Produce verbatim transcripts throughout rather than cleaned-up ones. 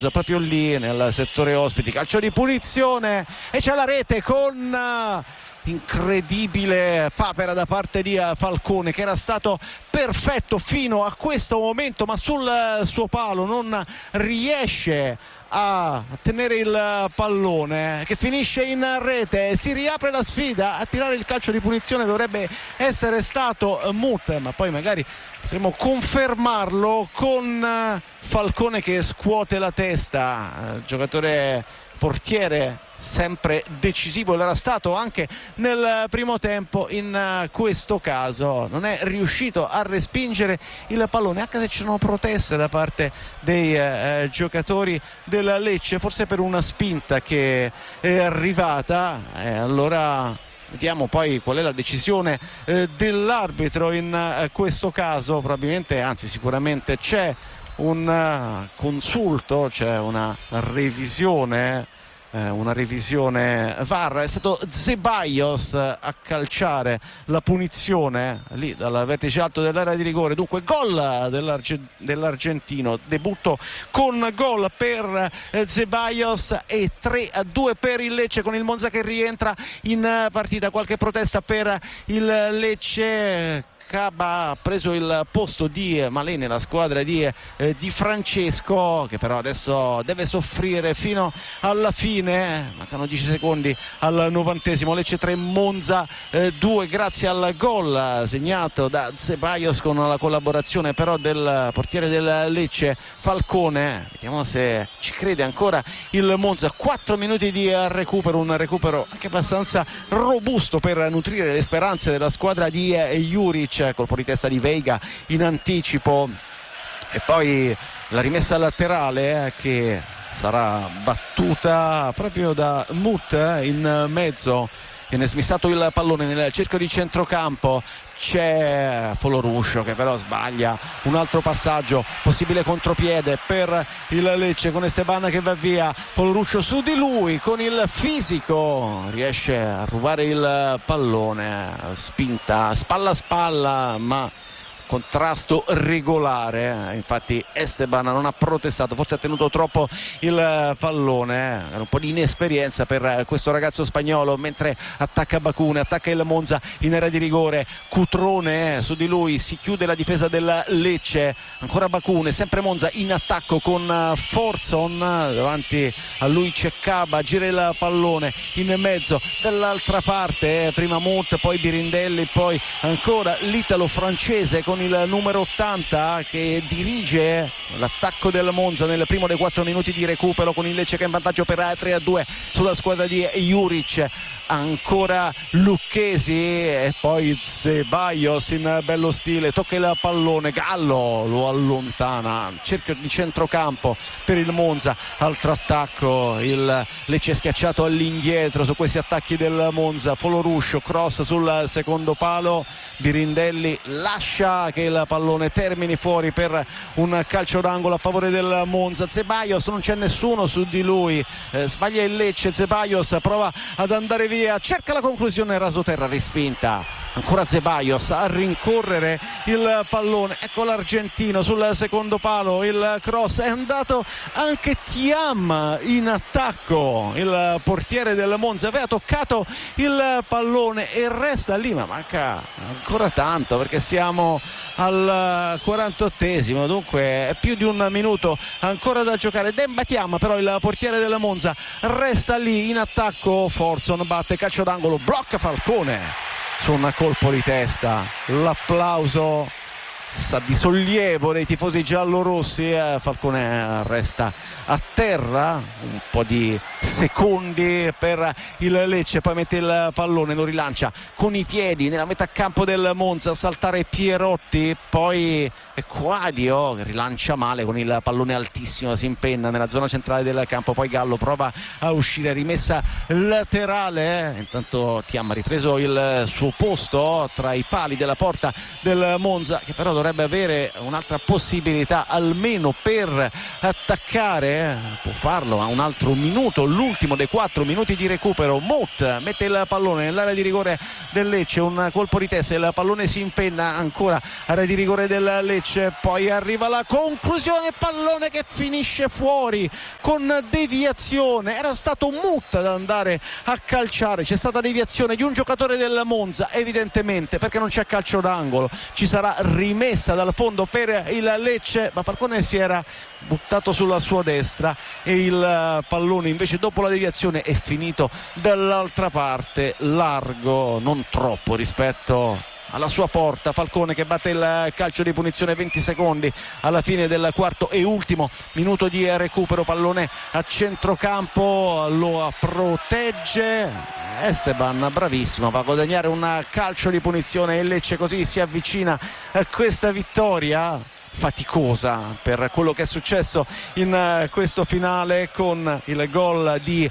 proprio lì nel settore ospiti. Calcio di punizione e c'è la rete con uh, incredibile papera da parte di uh, Falcone, che era stato perfetto fino a questo momento, ma sul uh, suo palo non riesce a tenere il pallone, che finisce in rete. Si riapre la sfida. A tirare il calcio di punizione dovrebbe essere stato Mut, ma poi magari potremo confermarlo con Falcone che scuote la testa. Giocatore portiere sempre decisivo, lo era stato anche nel primo tempo. In questo caso non è riuscito a respingere il pallone, anche se c'erano proteste da parte dei eh, giocatori del Lecce, forse per una spinta che è arrivata. E allora vediamo poi qual è la decisione eh, dell'arbitro in eh, questo caso. Probabilmente, anzi sicuramente c'è un uh, consulto, c'è una revisione una revisione V A R. È stato Zeballos a calciare la punizione lì dal vertice alto dell'area di rigore. Dunque gol dell'Arge- dell'argentino, debutto con gol per Zeballos e tre a due per il Lecce, con il Monza che rientra in partita. Qualche protesta per il Lecce. Caba ha preso il posto di Malé nella squadra di, eh, di Francesco, che però adesso deve soffrire fino alla fine. Mancano dieci secondi al novantesimo. Lecce tre, Monza eh, due, grazie al gol segnato da Zeballos con la collaborazione però del portiere del Lecce, Falcone. Vediamo se ci crede ancora il Monza. Quattro minuti di recupero, un recupero anche abbastanza robusto per nutrire le speranze della squadra di eh, Juric. Colpo di testa di Veiga in anticipo e poi la rimessa laterale eh, che sarà battuta proprio da Mut eh, in mezzo. Viene smissato il pallone nel cerchio di centrocampo. C'è Foloruscio che però sbaglia un altro passaggio, possibile contropiede per il Lecce con Esteban che va via. Foloruscio su di lui con il fisico riesce a rubare il pallone, spinta spalla a spalla ma contrasto regolare. Infatti Esteban non ha protestato, forse ha tenuto troppo il pallone, era un po' di inesperienza per questo ragazzo spagnolo. Mentre attacca Bacune, attacca il Monza in area di rigore. Cutrone su di lui, si chiude la difesa del Lecce. Ancora Bacune, sempre Monza in attacco con Forzon, davanti a lui c'è Caba, gira il pallone in mezzo. Dall'altra parte prima Mut, poi Birindelli, poi ancora l'italo francese con il numero ottanta che dirige l'attacco del Monza nel primo dei quattro minuti di recupero, con il Lecce che è in vantaggio per tre a due sulla squadra di Juric. Ancora Lucchesi e poi Zeballos in bello stile, tocca il pallone, Gallo lo allontana, cerchio di centrocampo per il Monza. Altro attacco, il Lecce è schiacciato all'indietro su questi attacchi del Monza. Foloruscio, cross sul secondo palo, Birindelli lascia che il pallone termini fuori per un calcio d'angolo a favore del Monza. Zeballos, non c'è nessuno su di lui, eh, sbaglia il Lecce. Zeballos prova ad andare via, cerca la conclusione, rasoterra respinta. Ancora Zeballos a rincorrere il pallone, ecco l'argentino sul secondo palo, il cross, è andato anche Thiam in attacco. Il portiere del Monza aveva toccato il pallone e resta lì, ma manca ancora tanto perché siamo al quarantottesimo, dunque è più di un minuto ancora da giocare. Demba Thiam, però il portiere del Monza resta lì in attacco. Forzon batte calcio d'angolo, blocca Falcone su un colpo di testa. L'applauso sa di sollievo dei tifosi giallorossi. eh, Falcone resta a terra un po' di secondi per il Lecce, poi mette il pallone, lo rilancia con i piedi nella metà campo del Monza, a saltare Pierotti, poi Quadio che rilancia male con il pallone altissimo, si impenna nella zona centrale del campo, poi Gallo prova a uscire, rimessa laterale. eh. Intanto Thiam ha ripreso il suo posto tra i pali della porta del Monza, che però dovrebbe avere un'altra possibilità almeno per attaccare, può farlo a un altro minuto, l'ultimo dei quattro minuti di recupero. Mott mette il pallone nell'area di rigore del Lecce, un colpo di testa, il pallone si impenna ancora, area di rigore del Lecce, poi arriva la conclusione, pallone che finisce fuori con deviazione. Era stato Mott ad andare a calciare, c'è stata deviazione di un giocatore del Monza evidentemente, perché non c'è calcio d'angolo, ci sarà rimessa dal fondo per il Lecce, ma Falcone si era buttato sulla sua destra e il pallone invece dopo la deviazione è finito dall'altra parte, largo, non troppo rispetto alla sua porta. Falcone che batte il calcio di punizione, venti secondi alla fine del quarto e ultimo minuto di recupero, pallone a centrocampo, lo protegge Esteban, bravissimo, va a guadagnare un calcio di punizione e Lecce così si avvicina a questa vittoria faticosa per quello che è successo in questo finale, con il gol di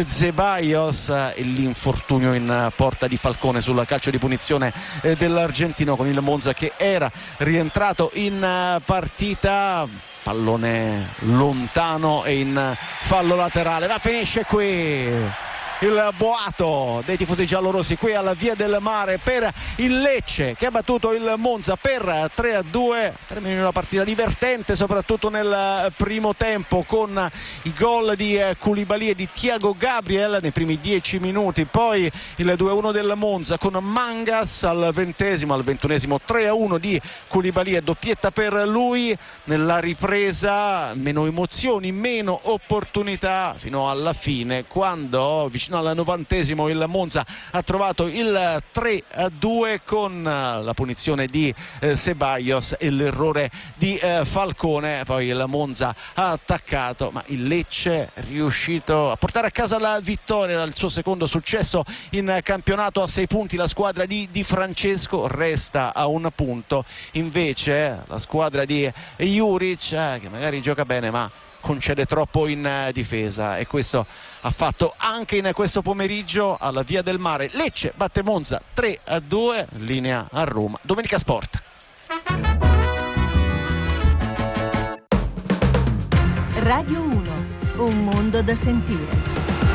Ceballos e l'infortunio in porta di Falcone sul calcio di punizione dell'argentino, con il Monza che era rientrato in partita. Pallone lontano e in fallo laterale, la finisce qui il boato dei tifosi giallorossi qui alla Via del Mare per il Lecce che ha battuto il Monza per tre a due. Termina una partita divertente soprattutto nel primo tempo, con i gol di Koulibaly e di Thiago Gabriel nei primi dieci minuti, poi il due a uno del Monza con Mangas al ventesimo, al ventunesimo tre a uno di Koulibaly e doppietta per lui. Nella ripresa meno emozioni, meno opportunità fino alla fine, quando vicino al novantesimo il Monza ha trovato il tre a due con la punizione di eh, Ceballos e l'errore di eh, Falcone. Poi il Monza ha attaccato, ma il Lecce è riuscito a portare a casa la vittoria, il suo secondo successo in campionato. A sei punti la squadra di Di Francesco, resta a un punto invece la squadra di Juric, eh, che magari gioca bene ma concede troppo in difesa, e questo ha fatto anche in questo pomeriggio alla Via del Mare. Lecce batte Monza tre a due, linea a Roma. Domenica Sport. Radio uno, un mondo da sentire.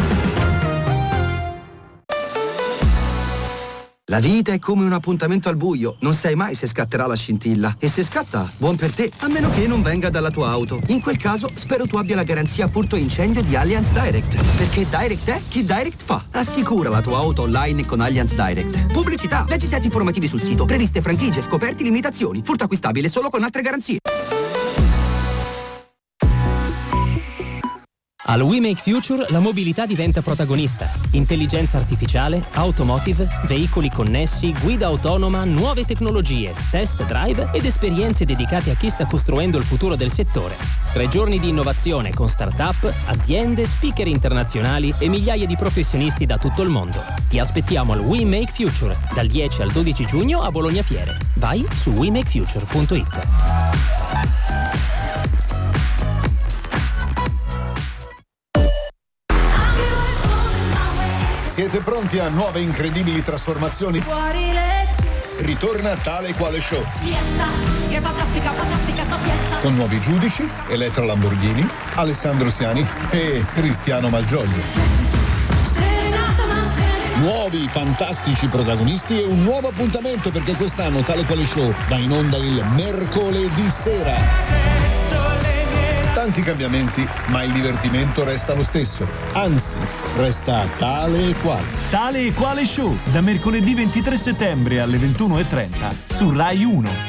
La vita è come un appuntamento al buio, non sai mai se scatterà la scintilla. E se scatta, buon per te, a meno che non venga dalla tua auto. In quel caso, spero tu abbia la garanzia furto incendio di Allianz Direct. Perché Direct è chi Direct fa. Assicura la tua auto online con Allianz Direct. Pubblicità, leggi set informativi sul sito, previste franchigie, scoperti, limitazioni. Furto acquistabile solo con altre garanzie. Al We Make Future la mobilità diventa protagonista. Intelligenza artificiale, automotive, veicoli connessi, guida autonoma, nuove tecnologie, test drive ed esperienze dedicate a chi sta costruendo il futuro del settore. Tre giorni di innovazione con start-up, aziende, speaker internazionali e migliaia di professionisti da tutto il mondo. Ti aspettiamo al We Make Future dal dieci al dodici giugno a Bologna Fiere. Vai su we make future punto it. Siete pronti a nuove incredibili trasformazioni? Fuori legge. Ritorna Tale e Quale Show. Fiesta, che fantastica, fantastica sta fiesta. Con nuovi giudici, Elettra Lamborghini, Alessandro Siani e Cristiano Malgioglio. Serenata, ma serenata. Nuovi fantastici protagonisti e un nuovo appuntamento, perché quest'anno Tale e Quale Show va in onda il mercoledì sera. Tanti cambiamenti, ma il divertimento resta lo stesso. Anzi, resta tale e quale. Tale e Quale Show, da mercoledì ventitré settembre alle ventuno e trenta su Rai uno.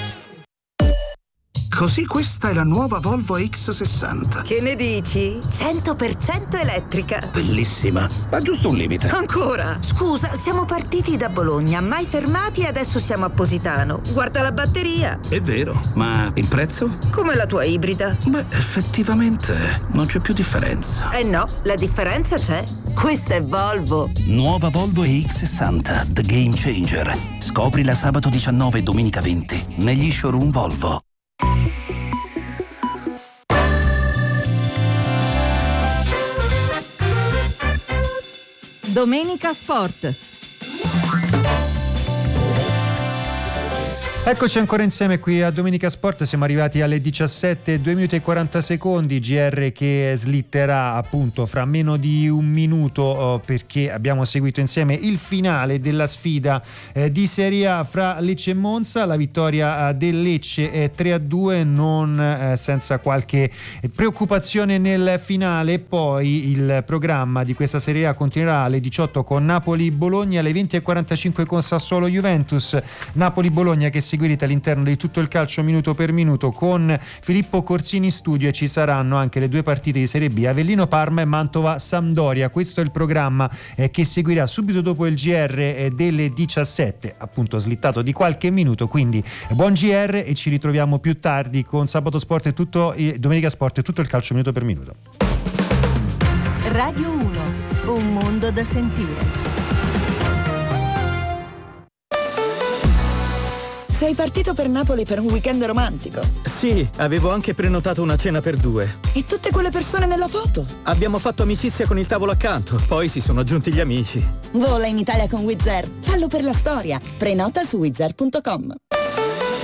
Così questa è la nuova Volvo X sessanta. Che ne dici? cento per cento elettrica. Bellissima, ma giusto un limite. Ancora? Scusa, siamo partiti da Bologna, mai fermati e adesso siamo a Positano. Guarda la batteria. È vero, ma il prezzo? Come la tua ibrida. Beh, effettivamente non c'è più differenza. Eh no, la differenza c'è. Questa è Volvo. Nuova Volvo E X sessanta, The Game Changer. Scoprila sabato diciannove e domenica venti negli showroom Volvo. Domenica Sport. Eccoci ancora insieme qui a Domenica Sport, siamo arrivati alle diciassette, due minuti e quaranta secondi, G R che slitterà appunto fra meno di un minuto oh, perché abbiamo seguito insieme il finale della sfida eh, di Serie A fra Lecce e Monza, la vittoria eh, del Lecce è tre a due, non eh, senza qualche preoccupazione nel finale. Poi il programma di questa Serie A continuerà alle diciotto con Napoli-Bologna, alle venti e quarantacinque con Sassuolo-Juventus, Napoli-Bologna che seguirete all'interno di tutto il calcio minuto per minuto con Filippo Corsini in studio, e ci saranno anche le due partite di Serie B, Avellino-Parma e Mantova-Sampdoria. Questo è il programma eh, che seguirà subito dopo il G R eh, delle diciassette, appunto slittato di qualche minuto, quindi buon G R e ci ritroviamo più tardi con Sabato Sport e tutto eh, Domenica Sport e tutto il calcio minuto per minuto. Radio uno, un mondo da sentire. Sei partito per Napoli per un weekend romantico? Sì, avevo anche prenotato una cena per due. E tutte quelle persone nella foto? Abbiamo fatto amicizia con il tavolo accanto, poi si sono aggiunti gli amici. Vola in Italia con Wizz Air. Fallo per la storia. Prenota su wizz air punto com.